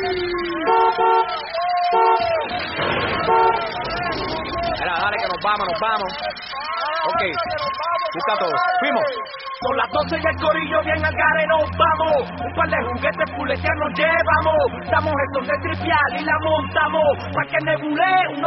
Mira, dale que nos vamos. Ok, busca todo. Fuimos. Son las 12 y el corillo bien al gare nos vamos. Un par de juguetes fuletear nos llevamos. Damos esto de trivial y la montamos. Pa' que nebule, uno